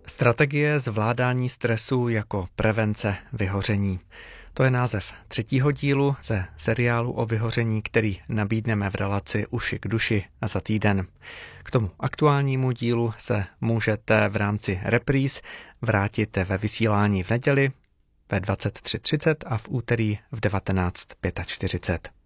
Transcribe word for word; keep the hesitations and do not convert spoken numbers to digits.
Strategie zvládání stresu jako prevence vyhoření. To je název třetího dílu ze seriálu o vyhoření, který nabídneme v relaci Uši k duši za týden. K tomu aktuálnímu dílu se můžete v rámci repríz vrátit ve vysílání v neděli ve dvacet tři třicet a v úterý v devatenáct čtyřicet pět.